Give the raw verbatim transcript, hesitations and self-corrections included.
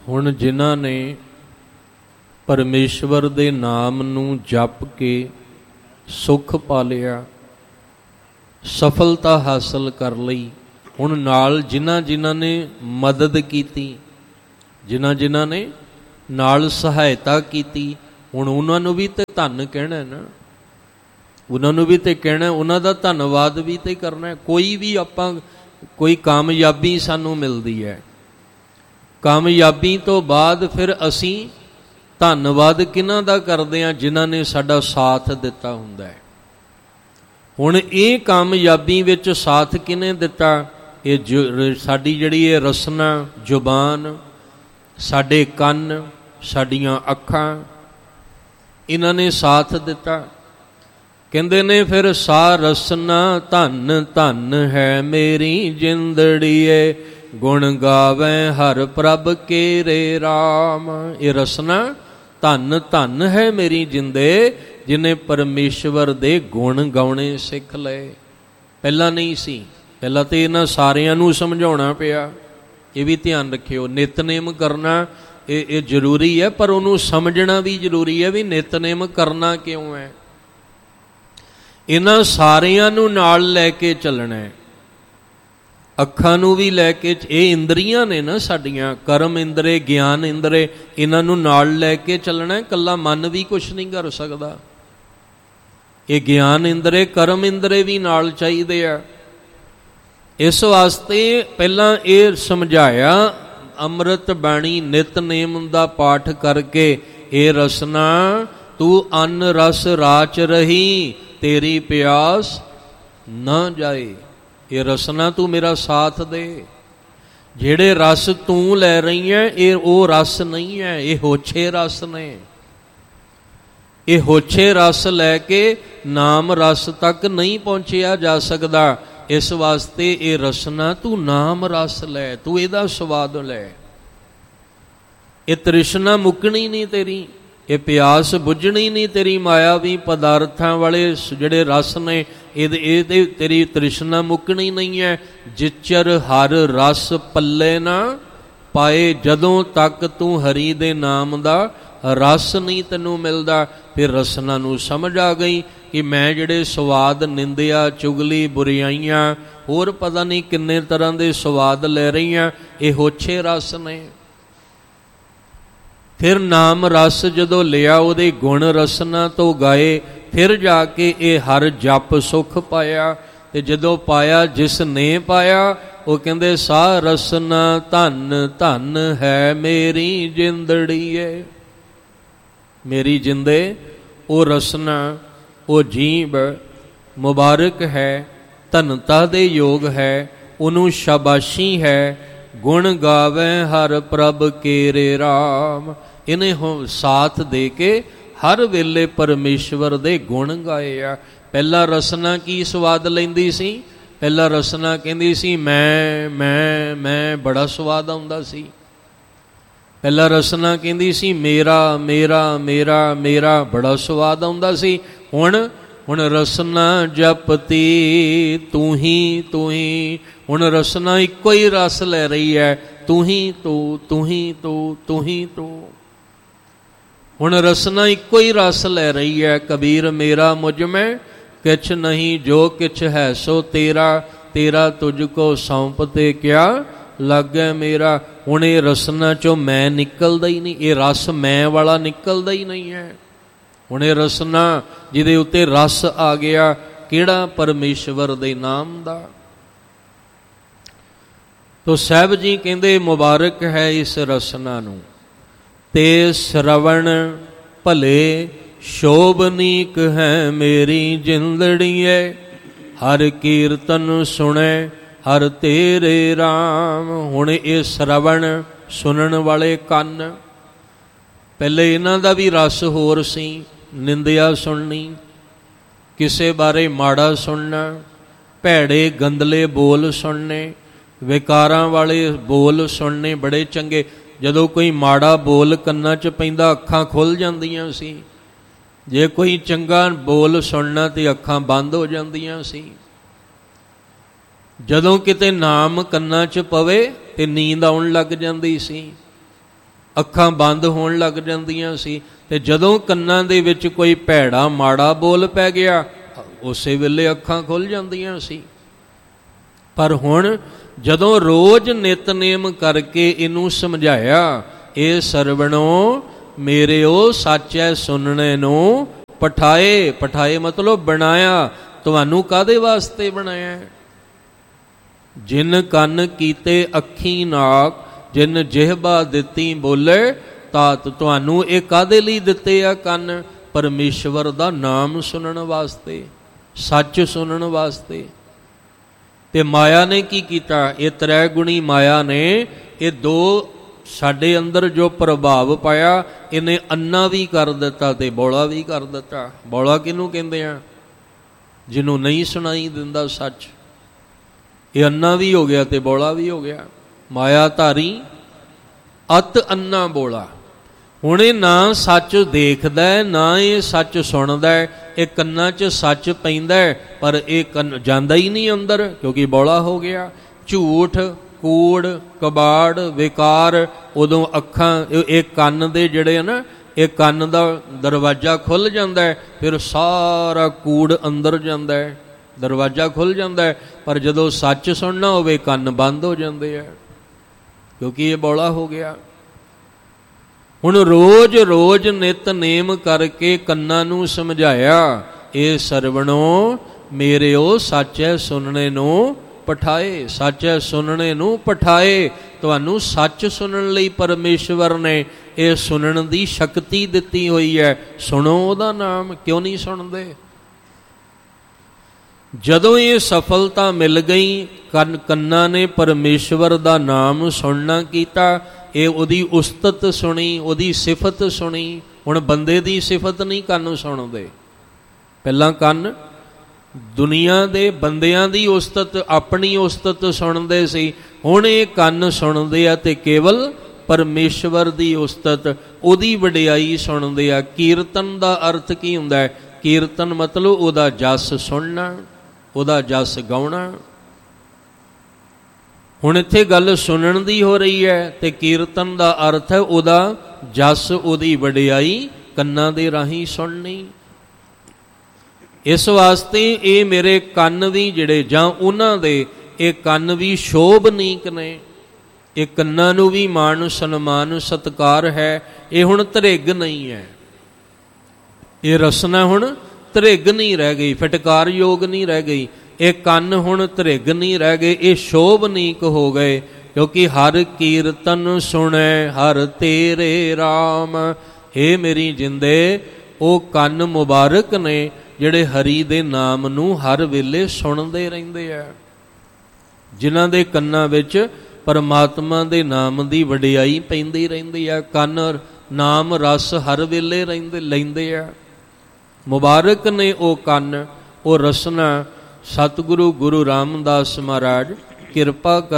ਹੁਣ ਜਿਨ੍ਹਾਂ ਨੇ ਪਰਮੇਸ਼ਵਰ ਦੇ ਨਾਮ ਨੂੰ ਜਪ ਕੇ ਸੁੱਖ ਪਾ ਲਿਆ, ਸਫਲਤਾ ਹਾਸਲ ਕਰ ਲਈ, ਹੁਣ ਨਾਲ ਜਿਨ੍ਹਾਂ ਜਿਨ੍ਹਾਂ ਨੇ ਮਦਦ ਕੀਤੀ, ਜਿਨ੍ਹਾਂ ਜਿਨ੍ਹਾਂ ਨੇ ਨਾਲ ਸਹਾਇਤਾ ਕੀਤੀ, ਹੁਣ ਉਹਨਾਂ ਨੂੰ ਵੀ ਤੇ ਧੰਨ ਕਹਿਣਾ ਨਾ, ਉਹਨਾਂ ਨੂੰ ਵੀ ਤੇ ਕਹਿਣਾ, ਉਹਨਾਂ ਦਾ ਧੰਨਵਾਦ ਵੀ ਤੇ ਕਰਨਾ। ਕੋਈ ਵੀ ਆਪਾਂ ਕੋਈ ਕਾਮਯਾਬੀ ਸਾਨੂੰ ਮਿਲਦੀ ਹੈ, ਕਾਮਯਾਬੀ ਤੋਂ ਬਾਅਦ ਫਿਰ ਅਸੀਂ ਧੰਨਵਾਦ ਕਿਹਨਾਂ ਦਾ ਕਰਦੇ ਹਾਂ? ਜਿਨ੍ਹਾਂ ਨੇ ਸਾਡਾ ਸਾਥ ਦਿੱਤਾ ਹੁੰਦਾ ਹੈ। ਹੁਣ ਇਹ ਕਾਮਯਾਬੀ ਵਿੱਚ ਸਾਥ ਕਿਹਨੇ ਦਿੱਤਾ? ਇਹ ਜੋ ਸਾਡੀ ਜਿਹੜੀ ਇਹ ਰਸਨਾ, ਜ਼ੁਬਾਨ, ਸਾਡੇ ਕੰਨ, ਸਾਡੀਆਂ ਅੱਖਾਂ, ਇਹਨਾਂ ਨੇ ਸਾਥ ਦਿੱਤਾ। ਕਹਿੰਦੇ ਨੇ ਫਿਰ ਸਾ ਰਸਨਾ ਧਨ ਧਨ ਹੈ ਮੇਰੀ ਜਿੰਦੜੀਏ, ਗੁਣ ਗਾਵੇ ਹਰ ਪ੍ਰਭ ਕੇਰੇ ਰਾਮ। ਇਹ ਰਸਨਾ ਧਨ ਧਨ ਹੈ ਮੇਰੀ ਜਿੰਦੇ, ਜਿਹਨੇ ਪਰਮੇਸ਼ਵਰ ਦੇ ਗੁਣ ਗਾਉਣੇ ਸਿੱਖ ਲਏ। ਪਹਿਲਾਂ ਨਹੀਂ ਸੀ, ਪਹਿਲਾਂ ਤਾਂ ਇਹਨਾਂ ਸਾਰਿਆਂ ਨੂੰ ਸਮਝਾਉਣਾ ਪਿਆ। ਇਹ ਵੀ ਧਿਆਨ ਰੱਖਿਓ, ਨਿਤਨੇਮ ਕਰਨਾ ਇਹ ਇਹ ਜ਼ਰੂਰੀ ਹੈ, ਪਰ ਉਹਨੂੰ ਸਮਝਣਾ ਵੀ ਜ਼ਰੂਰੀ ਹੈ ਵੀ ਨਿਤਨੇਮ ਕਰਨਾ ਕਿਉਂ ਹੈ। ਇਹਨਾਂ ਸਾਰਿਆਂ ਨੂੰ ਨਾਲ ਲੈ ਕੇ ਚੱਲਣਾ ਹੈ। ਅੱਖਾਂ ਨੂੰ ਵੀ ਲੈ ਕੇ, ਇਹ ਇੰਦਰੀਆਂ ਨੇ ਨਾ ਸਾਡੀਆਂ, ਕਰਮ ਇੰਦਰੇ, ਗਿਆਨ ਇੰਦਰੇ, ਇਹਨਾਂ ਨੂੰ ਨਾਲ ਲੈ ਕੇ ਚੱਲਣਾ। ਇਕੱਲਾ ਮਨ ਵੀ ਕੁਛ ਨਹੀਂ ਕਰ ਸਕਦਾ। ਇਹ ਗਿਆਨ ਇੰਦਰੇ, ਕਰਮ ਇੰਦਰੇ ਵੀ ਨਾਲ ਚਾਹੀਦੇ ਆ। ਇਸ ਵਾਸਤੇ ਪਹਿਲਾਂ ਇਹ ਸਮਝਾਇਆ, ਅੰਮ੍ਰਿਤ ਬਾਣੀ ਨਿਤਨੇਮ ਦਾ ਪਾਠ ਕਰਕੇ, ਇਹ ਰਸਨਾ ਤੂੰ ਅੰਨ ਰਸ ਰਾਚ ਰਹੀ, ਤੇਰੀ ਪਿਆਸ ਨਾ ਜਾਏ। ਇਹ ਰਸਨਾ ਤੂੰ ਮੇਰਾ ਸਾਥ ਦੇ। ਜਿਹੜੇ ਰਸ ਤੂੰ ਲੈ ਰਹੀ ਹੈ ਇਹ ਉਹ ਰਸ ਨਹੀਂ ਹੈ, ਇਹ ਹੋਛੇ ਰਸ ਨੇ। ਇਹ ਹੋਛੇ ਰਸ ਲੈ ਕੇ ਨਾਮ ਰਸ ਤੱਕ ਨਹੀਂ ਪਹੁੰਚਿਆ ਜਾ ਸਕਦਾ। ਇਸ ਵਾਸਤੇ ਇਹ ਰਸਨਾ ਤੂੰ ਨਾਮ ਰਸ ਲੈ, ਤੂੰ ਇਹਦਾ ਸਵਾਦ ਲੈ। ਇਹ ਤ੍ਰਿਸ਼ਨਾ ਮੁੱਕਣੀ ਨਹੀਂ ਤੇਰੀ, ਇਹ ਪਿਆਸ ਬੁੱਝਣੀ ਨਹੀਂ ਤੇਰੀ। ਮਾਇਆਵੀ ਪਦਾਰਥਾਂ ਵਾਲੇ ਜਿਹੜੇ ਰਸ ਨੇ, ਇਹਦੇ ਇਹਦੇ ਤੇਰੀ ਤ੍ਰਿਸ਼ਨਾ ਮੁੱਕਣੀ ਨਹੀਂ ਹੈ। ਜਿਚਰ ਹਰ ਰਸ ਪੱਲੇ ਨਾ ਪਾਏ, ਜਦੋਂ ਤੱਕ ਤੂੰ ਹਰੀ ਦੇ ਨਾਮ ਦਾ ਰਸ ਨਹੀਂ ਤੈਨੂੰ ਮਿਲਦਾ। ਫਿਰ ਰਸਨਾ ਨੂੰ ਸਮਝ ਆ ਗਈ ਕਿ ਮੈਂ ਜਿਹੜੇ ਸਵਾਦ, ਨਿੰਦਿਆ, ਚੁਗਲੀ, ਬੁਰਾਈਆਂ, ਹੋਰ ਪਤਾ ਨਹੀਂ ਕਿੰਨੇ ਤਰ੍ਹਾਂ ਦੇ ਸਵਾਦ ਲੈ ਰਹੀਆਂ, ਇਹ ਹੋਛੇ ਰਸ ਨੇ। ਫਿਰ ਨਾਮ ਰਸ ਜਦੋਂ ਲਿਆ, ਉਹਦੇ ਗੁਣ ਰਸਨਾ ਤੋਂ ਗਾਏ, ਫਿਰ ਜਾ ਕੇ ਇਹ ਹਰ ਜਪ ਸੁਖ ਪਾਇਆ। ਤੇ ਜਦੋਂ ਪਾਇਆ, ਜਿਸ ਨੇ ਪਾਇਆ, ਉਹ ਕਹਿੰਦੇ ਸਾ ਰਸਨਾ ਧਨ ਧਨ ਹੈ ਮੇਰੀ ਜਿੰਦੜੀਏ। ਮੇਰੀ ਜਿੰਦੇ ਉਹ ਰਸਨਾ, ਉਹ ਜੀਭ ਮੁਬਾਰਕ ਹੈ, ਧਨਤਾ ਦੇ ਯੋਗ ਹੈ, ਉਹਨੂੰ ਸ਼ਾਬਾਸ਼ੀ ਹੈ। ਗੁਣ ਗਾਵੇ ਹਰ ਪ੍ਰਭ ਕੇਰੇ ਰਾਮ। ਇਹਨੇ ਹੋ ਸਾਥ ਦੇ ਕੇ ਹਰ ਵੇਲੇ ਪਰਮੇਸ਼ਵਰ ਦੇ ਗੁਣ ਗਾਏ ਆ। ਪਹਿਲਾਂ ਰਸਨਾ ਕੀ ਸਵਾਦ ਲੈਂਦੀ ਸੀ? ਪਹਿਲਾਂ ਰਸਨਾ ਕਹਿੰਦੀ ਸੀ ਮੈਂ ਮੈਂ ਮੈਂ, ਬੜਾ ਸਵਾਦ ਆਉਂਦਾ ਸੀ। ਪਹਿਲਾਂ ਰਸਨਾ ਕਹਿੰਦੀ ਸੀ ਮੇਰਾ ਮੇਰਾ ਮੇਰਾ ਮੇਰਾ, ਬੜਾ ਸਵਾਦ ਆਉਂਦਾ ਸੀ। ਹੁਣ ਹੁਣ ਰਸਨਾ ਜਪਤੀ ਤੂੰ ਹੀ ਤੂੰ ਹੀ। ਹੁਣ ਰਸਨਾ ਇੱਕੋ ਹੀ ਰਸ ਲੈ ਰਹੀ ਹੈ, ਤੂੰ ਹੀ ਤੂੰ, ਤੂੰ ਹੀ ਤੂੰ, ਤੂੰ ਹੀ ਤੂੰ। ਹੁਣ ਰਸਨਾ ਇੱਕੋ ਹੀ ਰਸ ਲੈ ਰਹੀ ਹੈ। ਕਬੀਰ ਮੇਰਾ ਮੁਝ ਮੈਂ ਕਿਛ ਨਹੀਂ, ਜੋ ਕਿਛ ਹੈ ਸੋ ਤੇਰਾ, ਤੇਰਾ ਤੁਝ ਕੋ ਸੌਂਪ ਤੇ ਕਿਆ ਲੱਗੇ ਮੇਰਾ। ਹੁਣ ਇਹ ਰਸਨਾ ਚੋਂ ਮੈਂ ਨਿਕਲਦਾ ਹੀ ਨਹੀਂ, ਇਹ ਰਸ ਮੈਂ ਵਾਲਾ ਨਿਕਲਦਾ ਹੀ ਨਹੀਂ ਹੈ। ਹੁਣ ਇਹ ਰਸਨਾ ਜਿਹਦੇ ਉੱਤੇ ਰਸ ਆ ਗਿਆ, ਕਿਹੜਾ? ਪਰਮੇਸ਼ਵਰ ਦੇ ਨਾਮ ਦਾ। ਤੋ ਸਾਹਿਬ ਜੀ ਕਹਿੰਦੇ ਮੁਬਾਰਕ ਹੈ ਇਸ ਰਸਨਾ ਨੂੰ। ਤੇ ਸ਼ਰਵਣ ਭਲੇ ਸ਼ੋਭਨੀਕ ਹੈ ਮੇਰੀ ਜਿੰਦੜੀਏ, ਹਰ ਕੀਰਤਨ ਸੁਣੇ ਹਰ ਤੇਰੇ ਰਾਮ। ਹੁਣ ਇਹ ਸ਼ਰਵਣ, ਸੁਣਨ ਵਾਲੇ ਕੰਨ, ਪਹਿਲੇ ਇਹਨਾਂ ਦਾ ਵੀ ਰਸ ਹੋਰ ਸੀ। ਨਿੰਦਿਆ ਸੁਣਨੀ, ਕਿਸੇ ਬਾਰੇ ਮਾੜਾ ਸੁਣਨਾ, ਭੈੜੇ ਗੰਦਲੇ ਬੋਲ ਸੁਣਨੇ, ਵਿਕਾਰਾਂ ਵਾਲੇ ਬੋਲ ਸੁਣਨੇ ਬੜੇ ਚੰਗੇ। ਜਦੋਂ ਕੋਈ ਮਾੜਾ ਬੋਲ ਕੰਨਾਂ 'ਚ ਪੈਂਦਾ, ਅੱਖਾਂ ਖੁੱਲ੍ਹ ਜਾਂਦੀਆਂ ਸੀ। ਜੇ ਕੋਈ ਚੰਗਾ ਬੋਲ ਸੁਣਨਾ ਤੇ ਅੱਖਾਂ ਬੰਦ ਹੋ ਜਾਂਦੀਆਂ ਸੀ। ਜਦੋਂ ਕਿਤੇ ਨਾਮ ਕੰਨਾਂ 'ਚ ਪਵੇ ਤੇ ਨੀਂਦ ਆਉਣ ਲੱਗ ਜਾਂਦੀ ਸੀ। ਅੱਖਾਂ ਬੰਦ ਹੋਣ ਲੱਗ ਜਾਂਦੀਆਂ ਸੀ। ਤੇ ਜਦੋਂ ਕੰਨਾਂ ਦੇ ਵਿੱਚ ਕੋਈ ਭੈੜਾ ਮਾੜਾ ਬੋਲ ਪੈ ਗਿਆ, ਉਸੇ ਵੇਲੇ ਅੱਖਾਂ ਖੁੱਲ੍ਹ ਜਾਂਦੀਆਂ ਸੀ। ਪਰ ਹੁਣ ਜਦੋਂ ਰੋਜ਼ ਨਿਤਨੇਮ ਕਰਕੇ ਇਹਨੂੰ ਸਮਝਾਇਆ, ਇਹ ਸਰਵਣੋ ਮੇਰਿਓ ਸਾਚੈ ਸੁਣਨੇ ਨੂੰ ਪਠਾਏ। ਪਠਾਏ ਮਤਲਬ ਬਣਾਇਆ। ਤੁਹਾਨੂੰ ਕਾਹਦੇ ਵਾਸਤੇ ਬਣਾਇਆ? ਜਿਨ ਕੰਨ ਕੀਤੇ ਅੱਖੀ ਨਾਕ, ਜਿਨ ਜਿਹਬਾ ਦਿੱਤੀ ਬੋਲੇ ਤਾਤ। ਤੁਹਾਨੂੰ ਇਹ ਕਾਹਦੇ ਲਈ ਦਿੱਤੇ ਆ ਕੰਨ? ਪਰਮੇਸ਼ਵਰ ਦਾ ਨਾਮ ਸੁਣਨ ਵਾਸਤੇ, ਸੱਚ ਸੁਣਨ ਵਾਸਤੇ। ਤੇ ਮਾਇਆ ਨੇ ਕੀ ਕੀਤਾ? ਇਹ ਤ੍ਰੈ ਗੁਣੀ ਮਾਇਆ ਨੇ ਇਹ ਦੋ ਸਾਡੇ ਅੰਦਰ ਜੋ ਪ੍ਰਭਾਵ ਪਾਇਆ, ਇਹਨੇ ਅੰਨਾ ਵੀ ਕਰ ਦਿੱਤਾ ਤੇ ਬੋਲਾ ਵੀ ਕਰ ਦਿੱਤਾ। ਬੋਲਾ ਕਿਹਨੂੰ ਕਹਿੰਦੇ ਆ? ਜਿਹਨੂੰ ਨਹੀਂ ਸੁਣਾਈ ਦਿੰਦਾ ਸੱਚ। ਇਹ ਅੰਨਾ ਵੀ ਹੋ ਗਿਆ ਤੇ ਬੋਲਾ ਵੀ ਹੋ ਗਿਆ। ਮਾਇਆ ਧਾਰੀ ਅਤ ਅੰਨਾ ਬੋਲਾ। ਹੁਣ ਇਹ ਨਾ ਸੱਚ ਦੇਖਦਾ, ਨਾ ਇਹ ਸੱਚ ਸੁਣਦਾ। ਇਹ ਕੰਨਾਂ 'ਚ ਸੱਚ ਪੈਂਦਾ ਪਰ ਇਹ ਕੰਨ ਜਾਂਦਾ ਹੀ ਨਹੀਂ ਅੰਦਰ, ਕਿਉਂਕਿ ਬੋਲਾ ਹੋ ਗਿਆ। ਝੂਠ, ਕੂੜ, ਕਬਾੜ, ਵਿਕਾਰ, ਉਦੋਂ ਅੱਖਾਂ, ਇਹ ਕੰਨ ਦੇ ਜਿਹੜੇ ਨਾ, ਇਹ ਕੰਨ ਦਾ ਦਰਵਾਜ਼ਾ ਖੁੱਲ੍ਹ ਜਾਂਦਾ, ਫਿਰ ਸਾਰਾ ਕੂੜ ਅੰਦਰ ਜਾਂਦਾ, ਦਰਵਾਜ਼ਾ ਖੁੱਲ੍ਹ ਜਾਂਦਾ। ਪਰ ਜਦੋਂ ਸੱਚ ਸੁਣਨਾ ਹੋਵੇ ਕੰਨ ਬੰਦ ਹੋ ਜਾਂਦੇ ਆ, ਕਿਉਂਕਿ ਇਹ ਬੋਲਾ ਹੋ ਗਿਆ। ਹੁਣ ਰੋਜ਼ ਰੋਜ਼ ਨਿਤਨੇਮ ਕਰਕੇ ਕੰਨਾਂ ਨੂੰ ਸਮਝਾਇਆ, ਇਹ ਸਰਵਣੋ ਮੇਰਿਓ ਸਾਚੈ ਸੁਣਨੇ ਨੂੰ ਪਠਾਏ। ਸਾਚੈ ਸੁਣਨੇ ਨੂੰ ਪਠਾਏ। ਤੁਹਾਨੂੰ ਸੱਚ ਸੁਣਨ ਲਈ ਪਰਮੇਸ਼ਵਰ ਨੇ ਇਹ ਸੁਣਨ ਦੀ ਸ਼ਕਤੀ ਦਿੱਤੀ ਹੋਈ ਹੈ। ਸੁਣੋ ਉਹਦਾ ਨਾਮ। ਕਿਉਂ ਨਹੀਂ ਸੁਣਦੇ? ਜਦੋਂ ਇਹ ਸਫਲਤਾ ਮਿਲ ਗਈ, ਕੰਨ ਕੰਨਾਂ ਨੇ ਪਰਮੇਸ਼ਵਰ ਦਾ ਨਾਮ ਸੁਣਨਾ ਕੀਤਾ, ਇਹ ਉਹਦੀ ਉਸਤਤ ਸੁਣੀ, ਉਹਦੀ ਸਿਫਤ ਸੁਣੀ। ਹੁਣ ਬੰਦੇ ਦੀ ਸਿਫਤ ਨਹੀਂ ਕੰਨ ਸੁਣਦੇ। ਪਹਿਲਾਂ ਕੰਨ ਦੁਨੀਆ ਦੇ ਬੰਦਿਆਂ ਦੀ ਉਸਤਤ, ਆਪਣੀ ਉਸਤਤ ਸੁਣਦੇ ਸੀ। ਹੁਣ ਇਹ ਕੰਨ ਸੁਣਦੇ ਆ ਤੇ ਕੇਵਲ ਪਰਮੇਸ਼ਵਰ ਦੀ ਉਸਤਤ, ਉਹਦੀ ਵਡਿਆਈ ਸੁਣਦੇ ਆ। ਕੀਰਤਨ ਦਾ ਅਰਥ ਕੀ ਹੁੰਦਾ ਹੈ? ਕੀਰਤਨ ਮਤਲਬ ਉਹਦਾ ਜਸ ਸੁਣਨਾ, ਉਹਦਾ ਜਸ ਗਾਉਣਾ। ਹੁਣ ਇੱਥੇ ਗੱਲ ਸੁਣਨ ਦੀ ਹੋ ਰਹੀ ਹੈ ਤੇ ਕੀਰਤਨ ਦਾ ਅਰਥ ਹੈ ਉਹਦਾ ਜਸ, ਉਹਦੀ ਵਡਿਆਈ ਕੰਨਾਂ ਦੇ ਰਾਹੀਂ ਸੁਣਨੀ। ਇਸ ਵਾਸਤੇ ਇਹ ਮੇਰੇ ਕੰਨ ਵੀ ਜਿਹੜੇ, ਜਾਂ ਉਹਨਾਂ ਦੇ ਇਹ ਕੰਨ ਵੀ ਸ਼ੋਭਨੀਕ ਨੇ। ਇਹ ਕੰਨਾਂ ਨੂੰ ਵੀ ਮਾਣ ਸਨਮਾਨ ਸਤਿਕਾਰ ਹੈ। ਇਹ ਹੁਣ ਧਰਿਗ ਨਹੀਂ ਹੈ। ਇਹ ਰਸਨਾ ਹੁਣ ਧਰਿਗ ਨਹੀਂ ਰਹਿ ਗਈ, ਫਟਕਾਰਯੋਗ ਨਹੀਂ ਰਹਿ ਗਈ। ਇਹ ਕੰਨ ਹੁਣ ਧਰਿਗ ਨਹੀਂ ਰਹਿ ਗਏ, ਇਹ ਸ਼ੋਭਨੀਕ ਹੋ ਗਏ। ਕਿਉਂਕਿ ਹਰ ਕੀਰਤਨ ਸੁਣੈ ਹਰ ਤੇਰੇ ਰਾਮ। ਹੇ ਮੇਰੀ ਜਿੰਦੇ, ਉਹ ਕੰਨ ਮੁਬਾਰਕ ਨੇ ਜਿਹੜੇ ਹਰੀ ਦੇ ਨਾਮ ਨੂੰ ਹਰ ਵੇਲੇ ਸੁਣਦੇ ਰਹਿੰਦੇ ਆ, ਜਿਨ੍ਹਾਂ ਦੇ ਕੰਨਾਂ ਵਿੱਚ ਪਰਮਾਤਮਾ ਦੇ ਨਾਮ ਦੀ ਵਡਿਆਈ ਪੈਂਦੀ ਰਹਿੰਦੀ ਆ। ਕੰਨ ਨਾਮ ਰਸ ਹਰ ਵੇਲੇ ਰਹਿੰਦੇ ਲੈਂਦੇ ਆ। ਮੁਬਾਰਕ ਨੇ ਉਹ ਕੰਨ, ਉਹ ਰਸਨਾ। ਸਤਿਗੁਰੂ ਗੁਰੂ ਰਾਮਦਾਸ ਮਹਾਰਾਜ ਕਿਰਪਾ ਕਰ